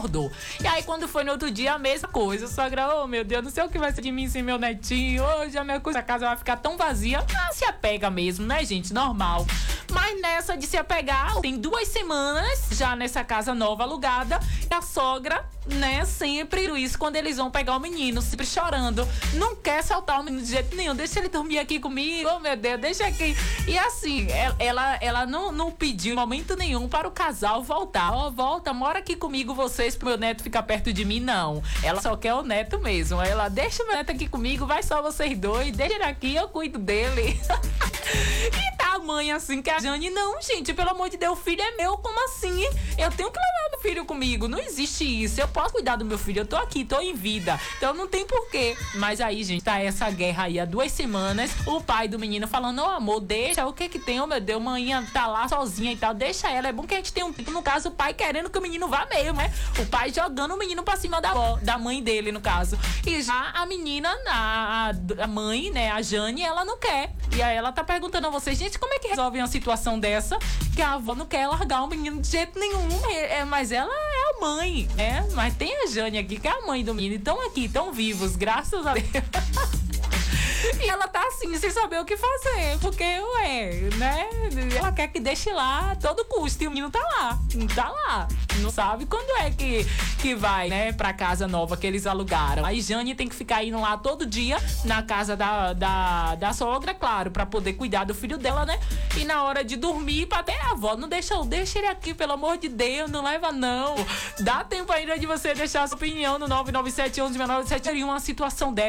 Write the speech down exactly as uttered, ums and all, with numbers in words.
acordou. E aí, quando foi no outro dia, a mesma coisa. Sogra, oh meu Deus, não sei o que vai ser de mim sem meu netinho. Hoje a minha coisa, a casa vai ficar tão vazia. Ah, se apega mesmo, né, gente? Normal. Mas nessa de se apegar, tem duas semanas já nessa casa nova alugada, e a sogra, né, sempre isso, quando eles vão pegar o menino, sempre chorando, não quer soltar o menino de jeito nenhum, deixa ele dormir aqui comigo, oh meu Deus, deixa aqui. E assim, ela, ela não, não pediu em momento nenhum para o casal voltar. Ó, oh, volta, mora aqui comigo vocês, pro meu neto ficar perto de mim, não. Ela só quer o neto mesmo. Ela, deixa o meu neto aqui comigo, vai só vocês dois, deixa ele aqui, eu cuido dele. E tá a mãe assim, que a Jane, não, gente, pelo amor de Deus, o filho é meu, como assim? Eu tenho que levar meu filho comigo, não existe isso, eu posso cuidar do meu filho, eu tô aqui, tô em vida, então não tem porquê. Mas aí, gente, tá essa guerra aí há duas semanas, o pai do menino falando, ô amor, deixa, o que que tem, oh meu Deus, mãe tá lá sozinha e tal, deixa ela, é bom que a gente tenha um tempo, no caso, o pai querendo que o menino vá mesmo, né? O pai jogando o menino pra cima da, da mãe dele, no caso. E já a menina, a, a mãe, né, a Jane, ela não quer. E aí ela tá perguntando a vocês, gente, como é que resolve uma situação dessa? Que a avó não quer largar o menino de jeito nenhum. É, é, mas ela é a mãe, né? Mas tem a Jane aqui, que é a mãe do menino. Estão aqui, estão vivos, graças a Deus. E ela tá assim, sem saber o que fazer. Porque, ué, né? Ela quer que deixe lá a todo custo. E o menino tá lá, não tá lá. Não sabe quando é que, que vai, né, pra casa nova que eles alugaram. Aí Jane tem que ficar indo lá todo dia na casa da, da, da sogra, claro, pra poder cuidar do filho dela, né? E na hora de dormir, até a avó, não deixa, deixa ele aqui, pelo amor de Deus, não leva não. Dá tempo ainda de você deixar a sua opinião no nove nove sete um um nove nove sete uma situação dessa.